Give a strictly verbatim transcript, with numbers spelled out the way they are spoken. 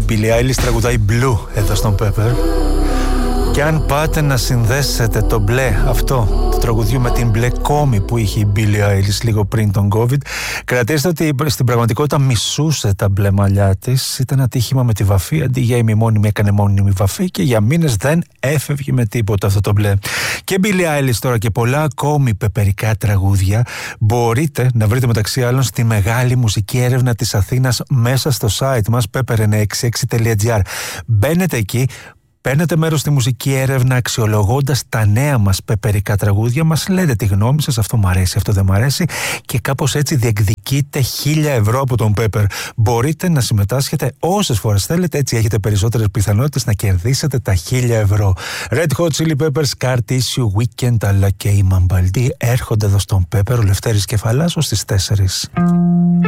Billie Eilish τραγουδάει Blue εδώ στον Pepper. Και αν πάτε να συνδέσετε το μπλε αυτό του τραγουδιού με την μπλε κόμη που είχε η Billie Eilish λίγο πριν τον COVID, κρατήστε ότι στην πραγματικότητα μισούσε τα μπλε μαλλιά της. Ήταν ατύχημα με τη βαφή. Αντί για ημιμόνιμη έκανε μόνιμη βαφή και για μήνες δεν έφευγε με τίποτα αυτό το μπλε. Και Billie Eilish τώρα και πολλά ακόμη πεπερικά τραγούδια μπορείτε να βρείτε μεταξύ άλλων στη μεγάλη μουσική έρευνα της Αθήνας μέσα στο site μας pepper εννιακόσια εξήντα έξι τελεία gr. Μπαίνετε εκεί, παίρνετε μέρος στη μουσική έρευνα αξιολογώντας τα νέα μας πεπερικά τραγούδια, μας λέτε τη γνώμη σας, αυτό μ' αρέσει, αυτό δεν μ' αρέσει, και κάπως έτσι διεκδικείτε χίλια ευρώ από τον Pepper. Μπορείτε να συμμετάσχετε όσες φορές θέλετε, έτσι έχετε περισσότερες πιθανότητες να κερδίσετε τα χίλια ευρώ. Red Hot Chili Peppers, Scar Tissue, Weekend αλλά και η Mambaldi έρχονται εδώ στον Pepper, ο Λευτέρης Κεφαλάς ως τις τέσσερις.